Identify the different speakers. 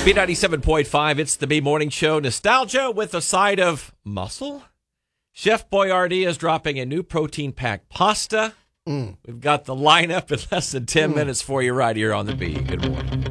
Speaker 1: B97.5, it's the B Morning Show. Nostalgia with a side of muscle. Chef Boyardee is dropping a new protein-packed pasta. We've got the lineup in less than 10 minutes for you right here on the B. Good morning.